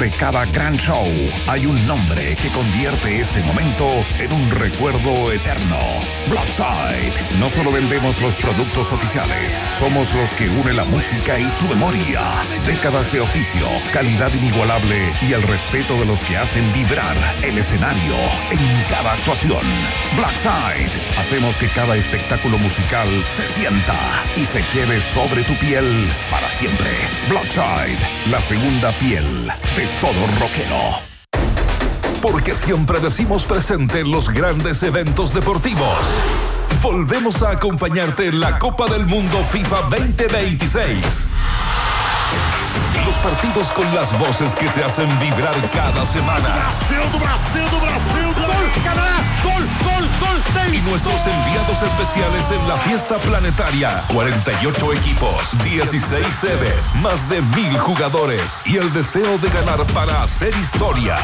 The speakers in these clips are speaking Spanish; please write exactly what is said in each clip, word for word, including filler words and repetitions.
de cada gran show hay un nombre que convierte ese momento en un recuerdo eterno. Blackside. No solo vendemos los productos oficiales, somos los que une la música y tu memoria. Décadas de oficio, calidad inigualable y el respeto de los que hacen vibrar el escenario en cada actuación. Blackside. Hacemos que cada espectáculo musical se sienta y se quede sobre tu piel para siempre. Blackside, la segunda piel de todo rockero. Porque siempre decimos presente en los grandes eventos deportivos. Volvemos a acompañarte en la Copa del Mundo FIFA veinte veintiséis. Los partidos con las voces que te hacen vibrar cada semana. Brasil, do Brasil, do Brasil, gol, Canadá, gol, gol, gol. Y nuestros enviados especiales en la fiesta planetaria. cuarenta y ocho equipos, dieciséis sedes, más de mil jugadores y el deseo de ganar para hacer historia.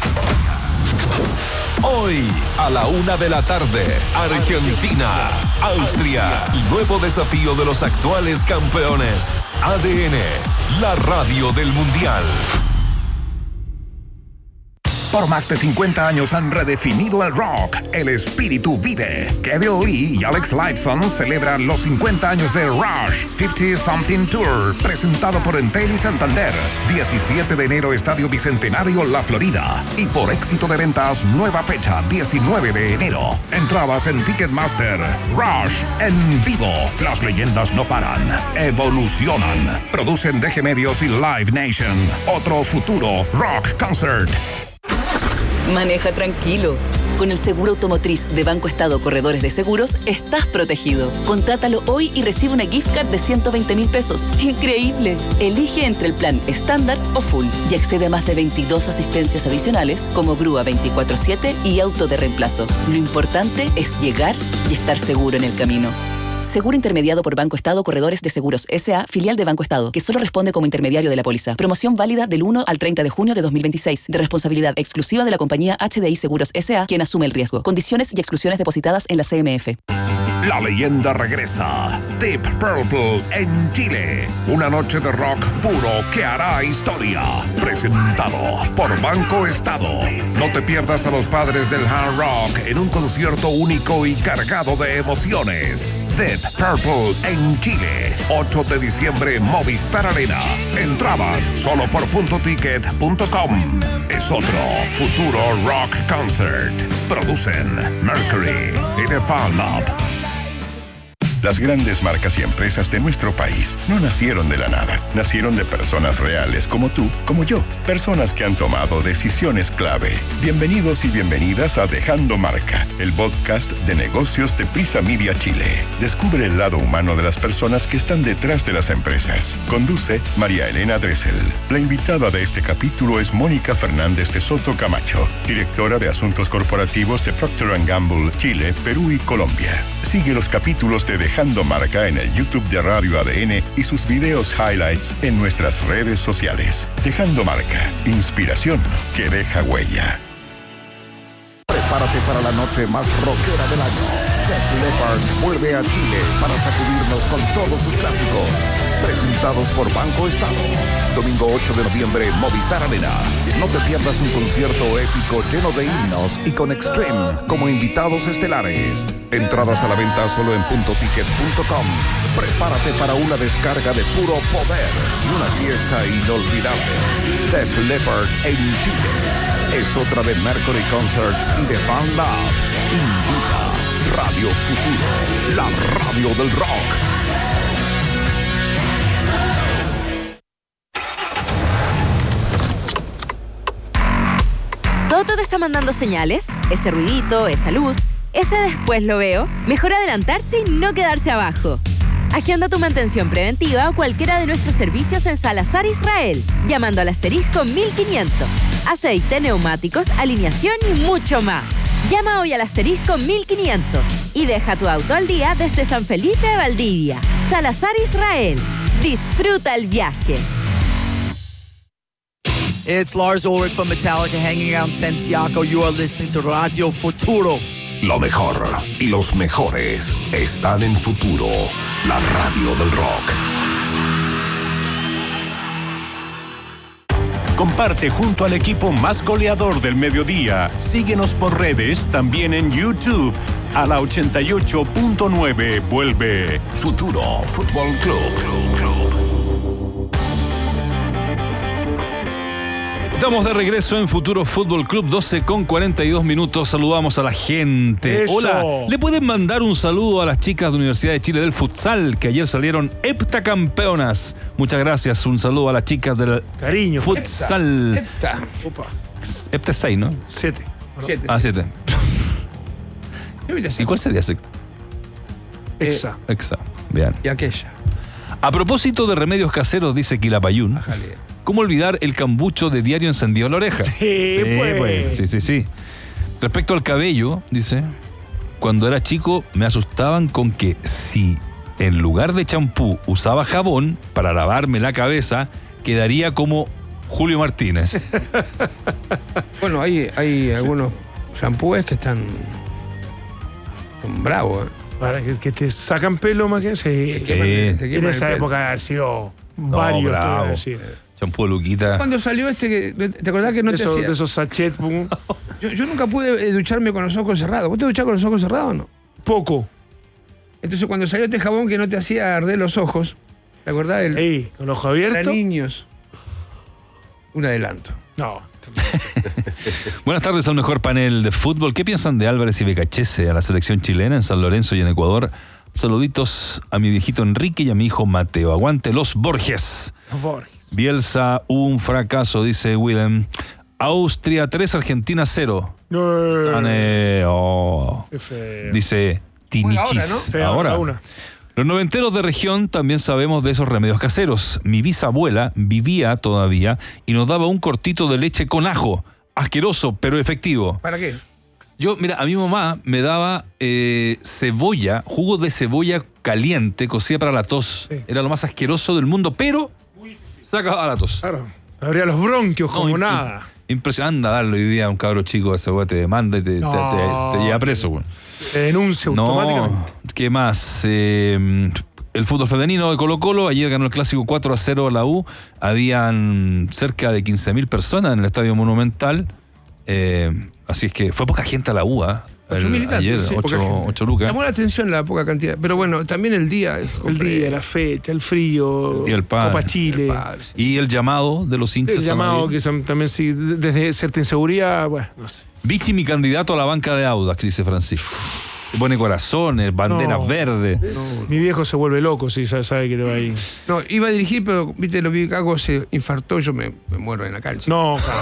Hoy, a la una de la tarde, Argentina, Austria, nuevo desafío de los actuales campeones. A D N, la radio del Mundial. Por más de cincuenta años han redefinido el rock. El espíritu vive. Kevin Lee y Alex Lifeson celebran los cincuenta años de Rush cincuenta Something Tour, presentado por Entel y Santander. diecisiete de enero, Estadio Bicentenario, La Florida. Y por éxito de ventas, nueva fecha, diecinueve de enero. Entradas en Ticketmaster. Rush en vivo. Las leyendas no paran. Evolucionan. Producen D G Medios y Live Nation. Otro futuro rock concert. Maneja tranquilo. Con el seguro automotriz de Banco Estado Corredores de Seguros, estás protegido. Contrátalo hoy y recibe una gift card de ciento veinte mil pesos. ¡Increíble! Elige entre el plan estándar o full y accede a más de veintidós asistencias adicionales como grúa veinticuatro siete y auto de reemplazo. Lo importante es llegar y estar seguro en el camino. Seguro intermediado por Banco Estado Corredores de Seguros S A, filial de Banco Estado, que solo responde como intermediario de la póliza. Promoción válida del uno al treinta de junio de dos mil veintiséis, de responsabilidad exclusiva de la compañía H D I Seguros S A, quien asume el riesgo. Condiciones y exclusiones depositadas en la C M F. La leyenda regresa. Deep Purple en Chile. Una noche de rock puro que hará historia. Presentado por Banco Estado. No te pierdas a los padres del hard rock en un concierto único y cargado de emociones. Deep Purple en Chile. ocho de diciembre, Movistar Arena. Entradas solo por punto ticket punto com. Es otro futuro rock concert. Producen Mercury y The Fan Lab. Las grandes marcas y empresas de nuestro país no nacieron de la nada. Nacieron de personas reales como tú, como yo. Personas que han tomado decisiones clave. Bienvenidos y bienvenidas a Dejando Marca, el podcast de negocios de Prisa Media Chile. Descubre el lado humano de las personas que están detrás de las empresas. Conduce María Elena Dressel. La invitada de este capítulo es Mónica Fernández de Soto Camacho, directora de Asuntos Corporativos de Procter and Gamble, Chile, Perú y Colombia. Sigue los capítulos de Dejando Marca en el YouTube de Radio A D N y sus videos highlights en nuestras redes sociales. Dejando Marca, inspiración que deja huella. Prepárate para la noche más rockera del año. Def Leppard vuelve a Chile para sacudirnos con todos sus clásicos. Presentados por Banco Estado. Domingo ocho de noviembre, Movistar Arena. No te pierdas un concierto épico lleno de himnos y con Extreme como invitados estelares. Entradas a la venta solo en punto ticket punto com. Prepárate para una descarga de puro poder y una fiesta inolvidable. Def Leppard en Chile. Es otra de Mercury Concerts y de Fan Lab. Invita Radio Futuro, la radio del rock. ¿Toto te está mandando señales? Ese ruidito, esa luz, ese después lo veo. Mejor adelantarse y no quedarse abajo. Agenda tu mantención preventiva o cualquiera de nuestros servicios en Salazar Israel, llamando al asterisco mil quinientos. Aceite, neumáticos, alineación y mucho más. Llama hoy al asterisco mil quinientos y deja tu auto al día desde San Felipe de Valdivia. Salazar Israel. Disfruta el viaje. It's Lars Ulrich from Metallica hanging out in Santiago. You are listening to Radio Futuro. Lo mejor y los mejores están en Futuro, la radio del rock. Comparte junto al equipo más goleador del mediodía. Síguenos por redes, también en YouTube. A la ochenta y ocho punto nueve vuelve Futuro Fútbol Club. Estamos de regreso en Futuro Fútbol Club, doce con cuarenta y dos minutos. Saludamos a la gente. Eso. Hola, ¿le pueden mandar un saludo a las chicas de Universidad de Chile del futsal que ayer salieron heptacampeonas? Muchas gracias. Un saludo a las chicas del Cariño. futsal. Epta. Opa. Hepta es seis, ¿no? Siete. Siete. Ah, siete. ¿Y cuál sería sexta? Exa. Exa. Bien. Y aquella. A propósito de remedios caseros, dice Quilapayún, Bájale. ¿cómo olvidar el cambucho de diario encendido en la oreja? Sí, pues. Sí, sí, sí. Respecto al cabello, dice, cuando era chico me asustaban con que si en lugar de champú usaba jabón para lavarme la cabeza, quedaría como Julio Martínez. Bueno, hay, hay algunos shampoos que están. Son bravos, ¿eh? Para que, que te sacan pelo más que... Sí. Te queman- te En queman esa el pelo. época ha sido No, varios, te voy a bravo. decir. Champú de Luquita. Cuando salió este que. ¿Te acordás que no De te esos, hacía? de esos sachets, pum. Yo, yo nunca pude eh, ducharme con los ojos cerrados. ¿Vos te duchás con los ojos cerrados o no? Poco. Entonces, cuando salió este jabón que no te hacía arder los ojos, ¿te acordás? El, Ey, con ojo para abierto. niños. Un adelanto. No. Buenas tardes al mejor panel de fútbol. ¿Qué piensan de Álvarez y Becachese a la selección chilena en San Lorenzo y en Ecuador? Saluditos a mi viejito Enrique y a mi hijo Mateo. Aguante los Borges. Borges. Bielsa, un fracaso, dice Willem. Austria tres, Argentina cero. No. Gane, oh. Qué feo. Dice Juega Tinichis. ahora, ¿no? Sí, Ahora. ahora una. Los noventeros de región también sabemos de esos remedios caseros. Mi bisabuela vivía todavía y nos daba un cortito de leche con ajo. Asqueroso, pero efectivo. ¿Para qué? Yo, mira, a mi mamá me daba eh, cebolla, jugo de cebolla caliente, cocida para la tos. Sí. Era lo más asqueroso del mundo, pero sacaba la tos. Claro. Abría los bronquios No, como imp- nada. Impresionante. Anda a darle hoy día a un cabro chico de cebolla, te demanda y te, No. te, te- te lleva preso. Güey. Se denuncia automáticamente. No, ¿qué más? Eh, el fútbol femenino de Colo Colo, ayer ganó el clásico cuatro a cero a la U. Habían cerca de quince mil personas en el Estadio Monumental. Eh, así es que fue poca gente a la U, ¿ah? Ocho El- militantes, ayer, sí, poca ocho, gente. ocho lucas. Llamó la atención la poca cantidad. Pero bueno, también el día. El compré- día, la fecha, el frío, El día del padre. Copa Chile. El padre, sí. Y el llamado de los hinchas. El llamado amarillos. que son, también sí, desde cierta inseguridad, bueno, no sé. Vichy, mi candidato a la banca de Audax, dice Francisco. Pone corazones, banderas No. verdes. Mi viejo se vuelve loco si sabe, sabe que te va ahí. No, iba a dirigir, pero viste, lo vi que hago, se infartó, yo me, me muero en la cancha. No, claro.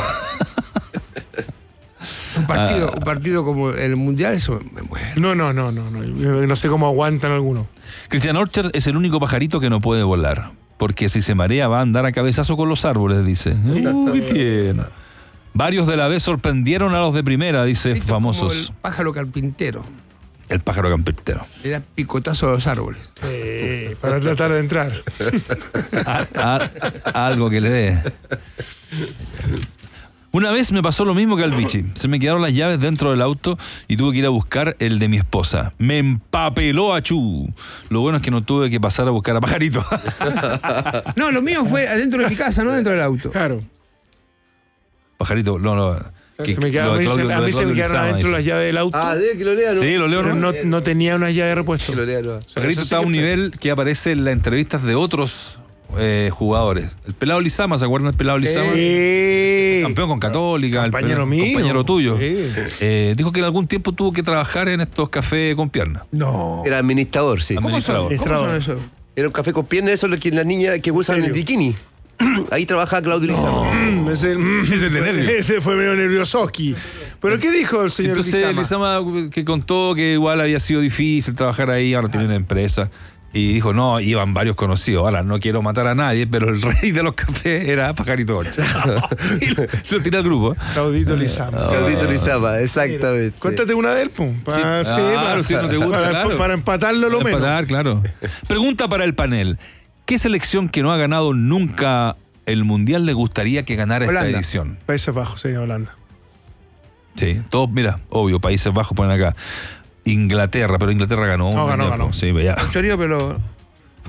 Un partido, Ah. un partido como el Mundial, eso me muero. No, no, no, no, no. No sé cómo aguantan algunos. Cristian Orcher es el único pajarito que no puede volar. Porque si se marea va a andar a cabezazo con los árboles, dice. Uy, bien. Varios de la vez sorprendieron a los de primera, dice Esto es como famosos. el pájaro carpintero. El pájaro campetero. Le da picotazo a los árboles. Eh, para tratar de entrar. A- a- algo que le dé. Una vez me pasó lo mismo que al Vichy. Se me quedaron las llaves dentro del auto y tuve que ir a buscar el de mi esposa. Me empapeló a Chu. Lo bueno es que no tuve que pasar a buscar a Pajarito. No, lo mío fue adentro de mi casa, no dentro del auto. Claro. Pajarito, no, no. Se me quedaron, lo de a mí se- Claudio- a lo de mí se me Claudio quedaron Lizama, adentro dice. las llaves del auto. Ah, dile que lo lea, ¿no? Sí, lo leo, pero ¿no? no, no tenía una llave de repuesto. Que lo lea, lo lea. Pajarito Eso sí está a que un pe- nivel que aparece en las entrevistas de otros eh, jugadores. El pelado Lizama, ¿se acuerdan del pelado Lizama? Eh, Campeón con Católica, Compañero el, mío. compañero tuyo. Sí. Eh, dijo que en algún tiempo tuvo que trabajar en estos cafés con piernas. No. Era administrador, sí. ¿Cómo son, administrador. ¿Cómo son eso? Era un café con piernas, eso es lo que la niña que usan serio? el bikini. Ahí trabajaba Claudio Lizama. Mm, ese, mm, Ese es de nervio. ese fue medio nerviososki. ¿Pero qué dijo el señor Entonces Lizama? Lizama que contó que igual había sido difícil trabajar ahí, ahora tiene una empresa. Y dijo, no, iban varios conocidos. Ahora, no quiero matar a nadie, pero el rey de los cafés era Pajarito Orcher. Y se lo tira al grupo. Claudito Lizama. Claudito Lizama, exactamente. Cuéntate una de él, pum. Para, Sí. sí, Claro, para- si no te gusta, para, claro. para empatarlo lo Para menos. empatar, claro. Pregunta para el panel. ¿Qué selección que no ha ganado nunca el Mundial le gustaría que ganara Holanda. esta edición? Países Bajos, sí, Holanda. Sí, todos, mira, obvio, Países Bajos ponen acá. Inglaterra, pero Inglaterra ganó. No, un ganó, mundial, ganó. Sí, pues ya. Chorío, pero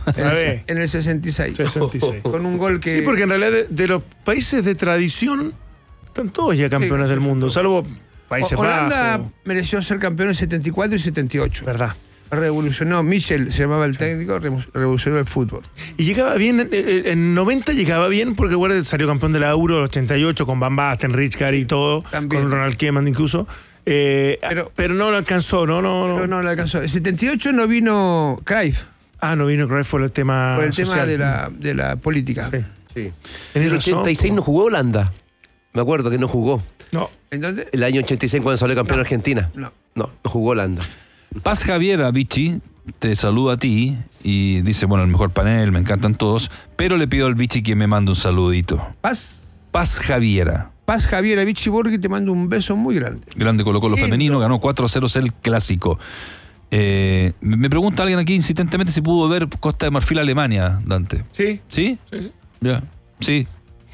En el, en el sesenta y seis. sesenta y seis. Con un gol que... Sí, porque en realidad de, de los países de tradición están todos ya campeones sí, del mundo, salvo Países Bajos. Holanda mereció ser campeón en setenta y cuatro y setenta y ocho. ¿Verdad? Revolucionó, Michel se llamaba el técnico, revolucionó el fútbol. Y llegaba bien, en noventa llegaba bien, porque bueno, salió campeón de la Euro en el ochenta y ocho con Van Basten, Rijkaard y todo, también. Con Ronald Koeman incluso. Eh, pero, pero no lo alcanzó, ¿no? no, no. Pero no lo alcanzó. En setenta y ocho no vino Cruyff. Ah, no vino Cruyff por el tema Por el social. tema de la, de la política. Sí. Sí. En el ochenta y seis no jugó Holanda. Me acuerdo que no jugó. No. ¿Entonces? El año ochenta y seis cuando salió campeón no. Argentina. No. No, no jugó Holanda. Paz Javiera, Vichy, te saluda a ti y dice, bueno, el mejor panel, me encantan todos, pero le pido al Vichy que me mande un saludito. Paz. Paz Javiera. Paz Javiera, Vichy Borghi, te mando un beso muy grande. Grande Colo Colo femenino, ganó cuatro a cero el clásico. Eh, me pregunta alguien aquí insistentemente si pudo ver Costa de Marfil Alemania, Dante. Sí. ¿Sí? Sí, sí. Ya, sí.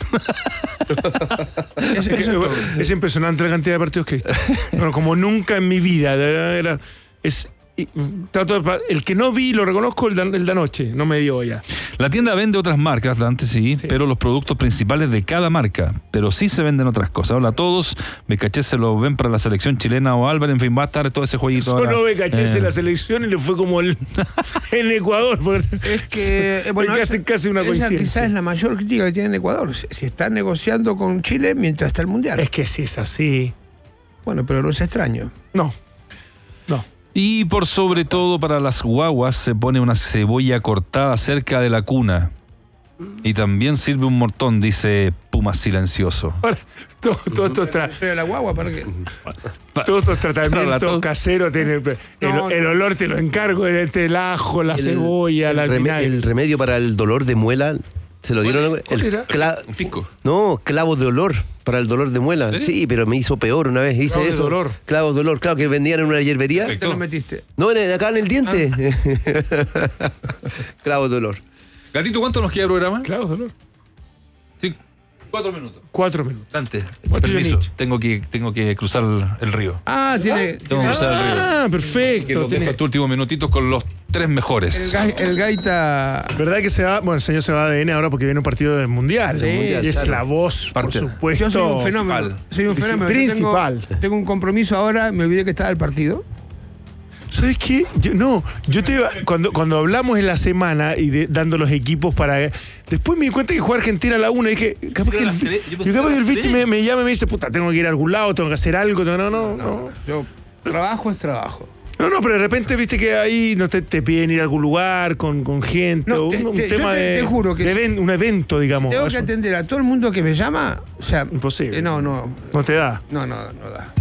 es, es, es impresionante la cantidad de partidos que he visto. Bueno, como nunca en mi vida. Era, es, y, trato de, el que no vi, lo reconozco, el de, el de anoche. No me dio ya. La tienda vende otras marcas, Dante, sí, sí, pero los productos principales de cada marca. Pero sí se venden otras cosas. Hola a todos. Becaché se lo ven para la selección chilena o Álvarez. En fin, va a estar todo ese jueguito. Solo Becaché eh. la selección y le fue como el, en Ecuador. Es que, bueno, casi, esa, casi una coincidencia. Esa quizás es la mayor crítica que tiene en Ecuador. Si está negociando con Chile mientras está el Mundial. Es que sí es así. Bueno, pero no es extraño. No. No. Y por sobre todo para las guaguas se pone una cebolla cortada cerca de la cuna. Y también sirve un mortón, dice Puma Silencioso. Ahora, todo, todo estos tra- soy la guagua, ¿para qué? Todos estos tratamientos caseros, tiene, el, no, el olor te lo encargo, entre el ajo, la el, cebolla, el la rem- vinagre. El remedio para el dolor de muela, ¿se lo dieron? ¿Cuál, cuál el era? Cla- un pico. No, clavos de olor para el dolor de muela. Sí, pero me hizo peor una vez. Hice clavos eso. De dolor. Clavos de dolor, claro, que vendían en una hierbería. ¿Te lo metiste? No, en, acá en el diente. Ah. Clavos de dolor. Gatito, ¿cuánto nos queda el programa? Clavos de dolor. Sí, cuatro minutos. Cuatro minutos. Dante, permiso, tengo que, tengo que cruzar el, el río. Ah, tiene. Tengo que cruzar el río. Ah, perfecto. Que los dejo estos últimos minutitos con los tres mejores. El, el gaita. ¿Verdad que se va? Bueno, el señor se va a A D N ahora porque viene un partido del Mundial. Sí, mundial, y es claro. la voz, Parte. por supuesto. Yo soy un fenómeno. Soy un fenómeno. Principal. Tengo, tengo un compromiso ahora, me olvidé que estaba el partido. ¿Sabes qué? Yo, no, yo te iba, cuando, cuando hablamos en la semana y de, dando los equipos para... Después me di cuenta que juega Argentina a la una y dije, capaz que el, yo capaz que el Vichy me, me llama y me dice, puta, tengo que ir a algún lado, tengo que hacer algo. Tengo, no, no, no, no. Yo, trabajo es trabajo. No, no, pero de repente viste que ahí no te, te piden ir a algún lugar con, con gente, no, un, te, un te, tema te, de, te juro que de event, un evento, digamos. Tengo eso. que atender a todo el mundo que me llama, o sea... Imposible. Eh, no, no. No te da. No, no, no da.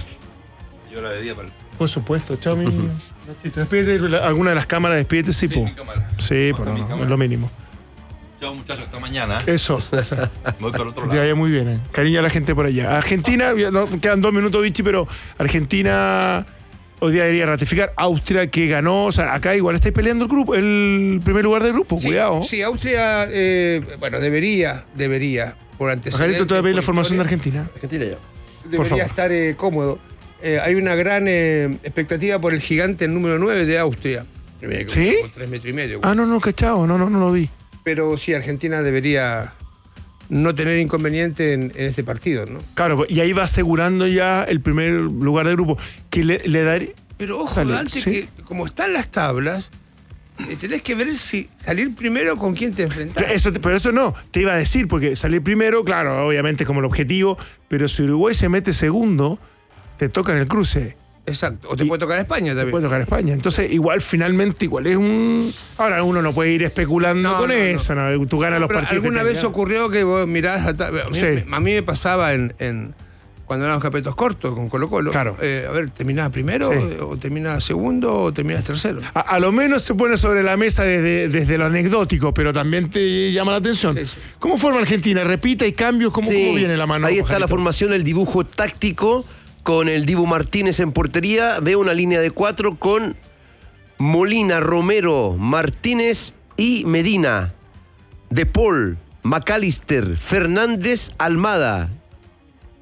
Yo la de día para el... Por supuesto, chao, mi niño. Despídete, alguna de las cámaras, despídete, sí, sí, po. mi cámara. Sí, pero no, no, es lo mínimo. Chao, muchachos, hasta mañana. Eso. eso. Voy para otro Te lado. vaya muy bien, eh. Cariño a la gente por allá. Argentina, no, quedan dos minutos, Vichy, pero Argentina hoy día debería ratificar. Austria que ganó, o sea, acá igual estáis peleando el grupo, el primer lugar del grupo, Sí, cuidado. sí, Austria, eh, bueno, debería, debería, por antecedentes. Ojalá te voy a pedir la formación de historia, Argentina. Argentina ya. Debería estar eh, cómodo. Eh, hay una gran eh, expectativa por el gigante número nueve de Austria. ¿Sí? Como tres metros y medio. Ah, no, no, cachao, no, no, no lo vi. Pero sí, Argentina debería no tener inconveniente en, en este partido, ¿no? Claro, y ahí va asegurando ya el primer lugar del grupo. Que le, le daría. Pero ojo, Dale, Dante, ¿sí? que como están las tablas, eh, tenés que ver si salir primero con quién te enfrentás. Eso, pero eso no, te iba a decir, porque salir primero, claro, obviamente como el objetivo, pero si Uruguay se mete segundo, te toca en el cruce. Exacto. O te Y- puede tocar España Te también. puede tocar España. Entonces, igual, finalmente, igual es un. Ahora uno no puede ir especulando No, con no, no. eso, ¿no? Tú ganas los Pero partidos. alguna que vez tengas. ocurrió que vos mirás a, ta- a, mí, Sí. a mí me pasaba en, en cuando eran los capetos cortos con Colo Colo. Claro. Eh, a ver, ¿terminás primero? Sí. ¿O terminás segundo? ¿O terminás tercero? A, a lo menos se pone sobre la mesa desde, desde lo anecdótico, pero también te llama la atención. Sí, sí. ¿Cómo forma Argentina? ¿Repita y cambios? ¿Cómo, Sí, cómo viene la mano? ahí está Pajarito? la formación, el dibujo táctico con el Dibu Martínez en portería. Veo una línea de cuatro con Molina, Romero, Martínez y Medina. De Paul, McAllister, Fernández, Almada.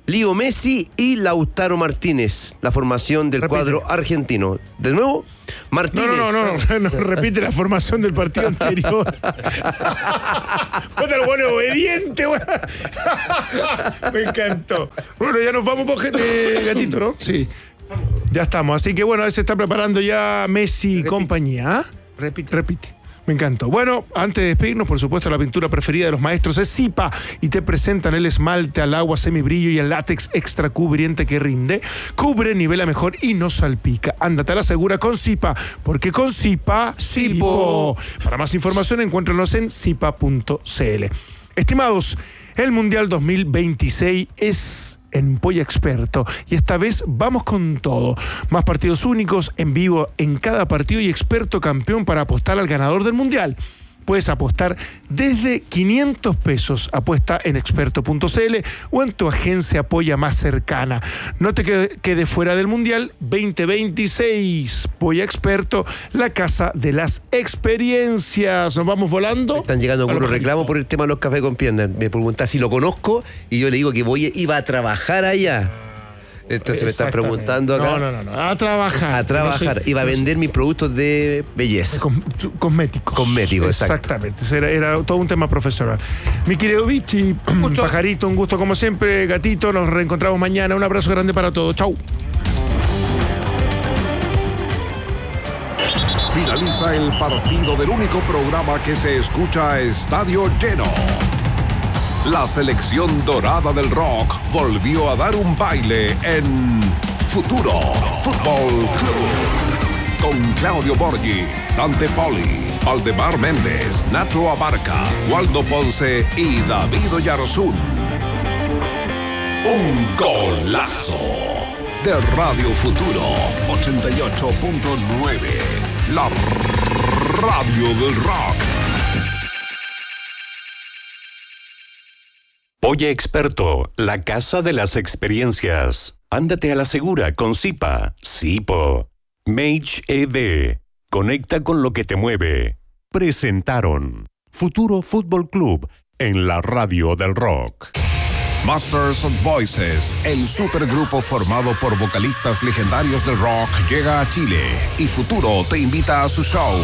Leo Messi y Lautaro Martínez, la formación del Repite. cuadro argentino. De nuevo, Martínez. No, no, no, no, no, no, repite la formación del partido anterior. Puta, el bueno obediente, güey. Me encantó. Bueno, ya nos vamos por gente, gatito, ¿no? Sí. Ya estamos. Así que bueno, se está preparando ya Messi y Repite. compañía. ¿Ah? Repite. Repite. Me encantó. Bueno, antes de despedirnos, por supuesto, la pintura preferida de los maestros es Zipa y te presentan el esmalte al agua semibrillo y el látex extra cubriente que rinde, cubre, nivela mejor y no salpica. Ándate a la segura con Zipa, porque con Zipa, Zipo. Para más información, encuéntranos en zipa punto c l. Estimados, el Mundial dos mil veintiséis es en Polla Experto y esta vez vamos con todo. Más partidos únicos en vivo en cada partido y experto campeón para apostar al ganador del Mundial. Puedes apostar desde quinientos pesos. Apuesta en experto punto c l o en tu agencia Polla más cercana. No te quedes quede fuera del Mundial veinte veintiséis. Polla Experto, la casa de las experiencias. Nos vamos volando. Me están llegando algunos reclamos por el tema de los cafés con piernas. Me preguntan si lo conozco y yo le digo que voy, iba a trabajar allá. Entonces me están preguntando acá. No, no, no, no. A trabajar. A trabajar. No sé, iba a vender no sé. mis productos de belleza. Cos- cosméticos. Cosméticos, exacto. Exactamente. Era, era todo un tema profesional. Mi querido Vichy, pajarito, un gusto como siempre. Gatito, nos reencontramos mañana. Un abrazo grande para todos. Chau. Finaliza el partido del único programa que se escucha a estadio lleno. La selección dorada del rock volvió a dar un baile en Futuro Fútbol Club. Con Claudio Borghi, Dante Poli, Aldemar Méndez, Nacho Abarca, Waldo Ponce y David Oyarzún. Un golazo de Radio Futuro ochenta y ocho punto nueve. La radio del rock. Polla Experto, la casa de las experiencias. Ándate a la segura con Zipa, Zipo. Mage E V, conecta con lo que te mueve. Presentaron Futuro Fútbol Club en la radio del rock. Masters of Voices, el supergrupo formado por vocalistas legendarios del rock, llega a Chile y Futuro te invita a su show.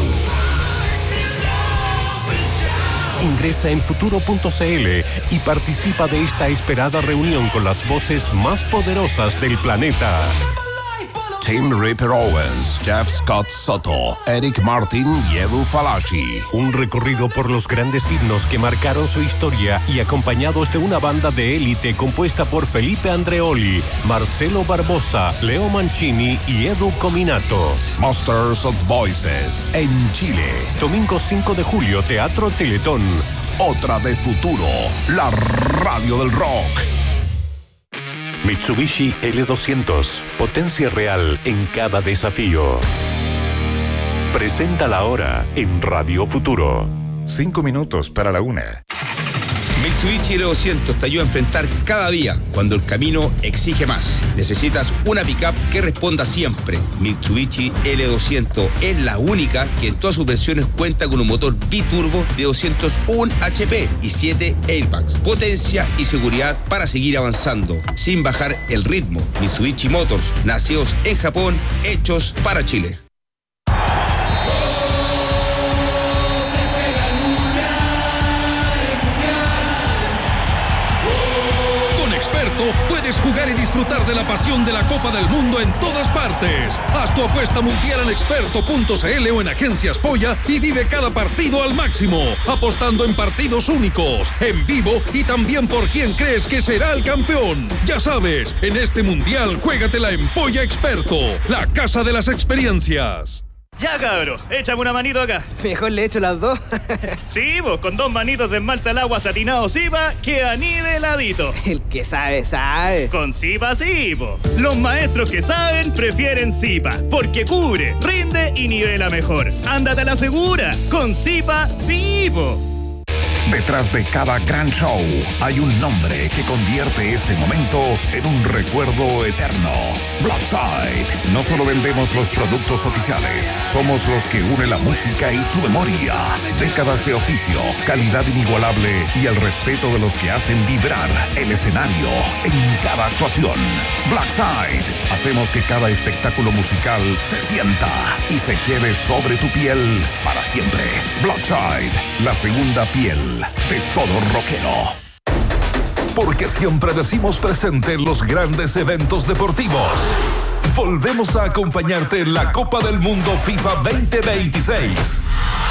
Ingresa en futuro punto c l y participa de esta esperada reunión con las voces más poderosas del planeta. Tim Ripper Owens, Jeff Scott Soto, Eric Martin y Edu Falaschi. Un recorrido por los grandes himnos que marcaron su historia y acompañados de una banda de élite compuesta por Felipe Andreoli, Marcelo Barbosa, Leo Mancini y Edu Cominato. Masters of Voices en Chile. Domingo cinco de julio, Teatro Teletón. Otra de Futuro, la radio del rock. Mitsubishi L doscientos, potencia real en cada desafío. Presenta la hora en Radio Futuro. Cinco minutos para la una. Mitsubishi L doscientos te ayuda a enfrentar cada día cuando el camino exige más. Necesitas una pickup que responda siempre. Mitsubishi L doscientos es la única que en todas sus versiones cuenta con un motor biturbo de doscientos uno H P y siete airbags. Potencia y seguridad para seguir avanzando sin bajar el ritmo. Mitsubishi Motors, nacidos en Japón, hechos para Chile. Puedes jugar y disfrutar de la pasión de la Copa del Mundo en todas partes. Haz tu apuesta mundial en experto punto c l o en Agencias Polla y vive cada partido al máximo, apostando en partidos únicos, en vivo y también por quién crees que será el campeón. Ya sabes, en este mundial juégatela en Polla Experto, la casa de las experiencias. Ya, cabro, échame una manito acá. Mejor le echo las dos. Sí, vos, con dos manitos de esmalte al agua satinado Zipa, queda niveladito. El que sabe, sabe. Con Zipa, sí, po. Los maestros que saben prefieren Zipa, porque cubre, rinde y nivela mejor. Ándate a la segura, con Zipa, sí, po. Detrás de cada gran show hay un nombre que convierte ese momento en un recuerdo eterno. Blackside. No solo vendemos los productos oficiales, somos los que unen la música y tu memoria. Décadas de oficio, calidad inigualable y el respeto de los que hacen vibrar el escenario en cada actuación. Blackside. Hacemos que cada espectáculo musical se sienta y se quede sobre tu piel para siempre. Blackside, la segunda piel de todo rockero. Porque siempre decimos presente en los grandes eventos deportivos. Volvemos a acompañarte en la Copa del Mundo FIFA veinte veintiséis.